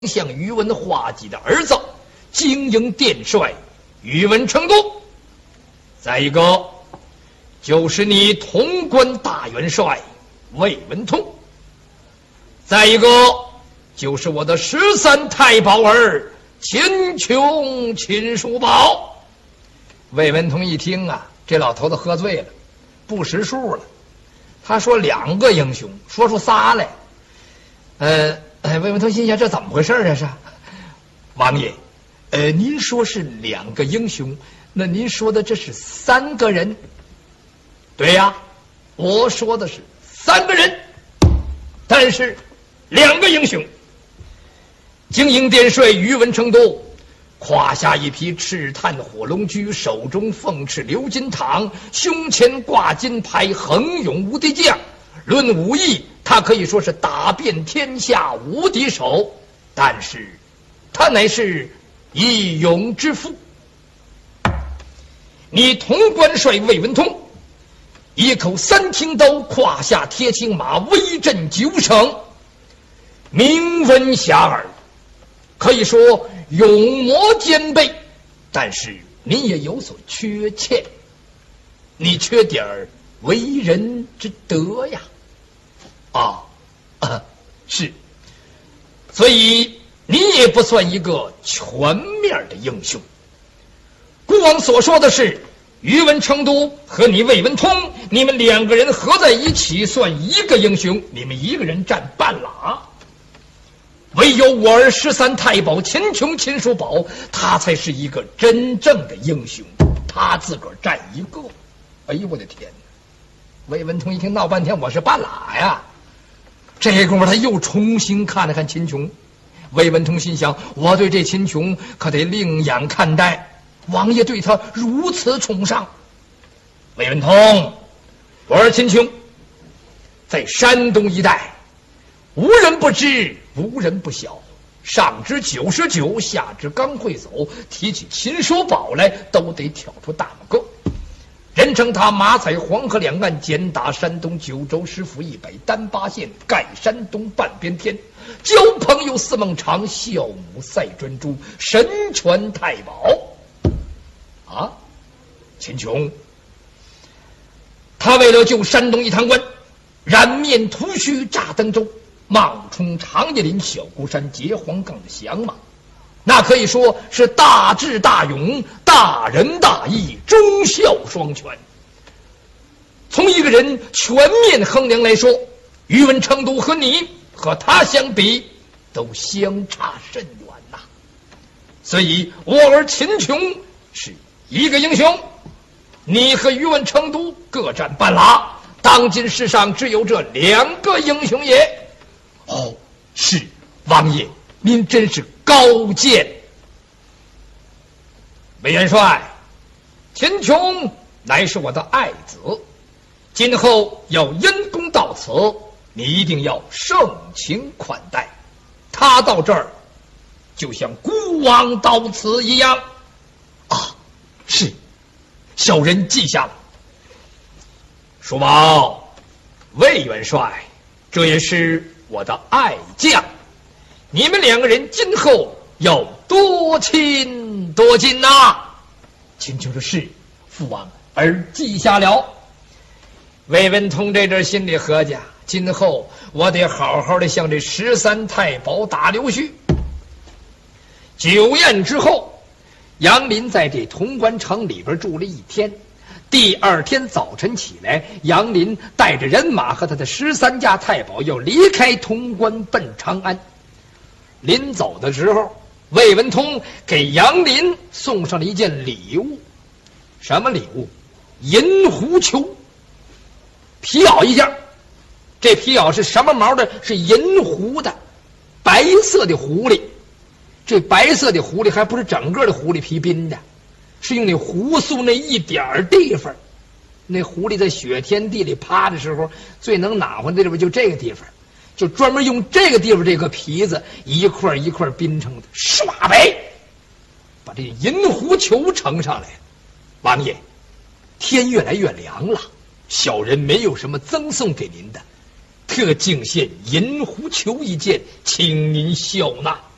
向宇文化及的儿子，经营殿帅宇文成都。再一个就是你潼关大元帅魏文通。再一个就是我的13太保儿秦琼、秦叔宝。魏文通一听啊，这老头子喝醉了，不识数了。他说2个英雄，说出仨来。魏文通心想，这怎么回事啊？是王爷，您说是2个英雄，那您说的这是3个人？对呀，我说的是3个人，但是2个英雄。经营殿帅宇文成都胯下一匹赤炭火龙驹，手中凤翅鎏金镗，胸前挂金牌，横勇无敌将。论武艺，他可以说是打遍天下无敌手，但是他乃是一勇之夫。你潼关帅魏文通一口3挺刀，胯下贴青马，威震9省，名闻遐迩，可以说勇魔兼备。但是您也有所缺欠，你缺点为人之德呀。是，所以你也不算一个全面的英雄。孤王所说的是宇文成都和你魏文通，你们2个人合在一起算1个英雄，你们1个人占半拉。唯有我儿13太保秦琼、秦叔宝，他才是一个真正的英雄，他自个儿占1个。哎呦我的天哪！魏文通一听闹半天我是半拉呀，这功夫他又重新看了看秦琼。魏文通心想，我对这秦琼可得另眼看待，王爷对他如此崇尚。魏文通，我儿秦琼在山东一带无人不知，无人不晓，上知99，下知刚会走，提起秦叔宝来都得挑出大拇哥。人称他马踩黄河两岸，简打山东9州10府以北，单8县，盖山东半边天。交朋友似孟尝，孝母赛专诸，神传太保。秦琼，他为了救山东一堂官，染面涂须，炸登州，冒充长叶林、小孤山、结黄杠的降马，那可以说是大智大勇，大仁大义，忠孝双全。从一个人全面衡量来说，宇文成都和你和他相比都相差甚远呐。所以我儿秦琼是1个英雄，你和宇文成都各占半拉，当今世上只有这2个英雄也。是王爷，您真是高见。魏元帅，秦琼乃是我的爱子，今后要因公到此，你一定要盛情款待他。到这儿就像孤王到此一样。是，小人记下了。叔宝，魏元帅，这也是我的爱将，你们2个人今后要多亲多近呐。秦琼说是，父王儿记下了。魏文通这阵心里合计，今后我得好好的向这13太保打溜须。酒宴之后，杨林在这潼关城里边住了1天。第2天早晨起来，杨林带着人马和他的13家太保要离开潼关奔长安。临走的时候，魏文通给杨林送上了一件礼物。什么礼物？银狐裘，皮袄一件。这皮袄是什么毛的？是银狐的，白色的狐狸。这白色的狐狸还不是整个的狐狸皮编的，是用那胡素那一点地方。那狐狸在雪天地里趴的时候，最能暖和的地方就这个地方，就专门用这个地方这个皮子一块一块编成的，唰白，把这银狐裘呈上来。王爷，天越来越凉了，小人没有什么赠送给您的，特敬献银狐裘一件，请您笑纳。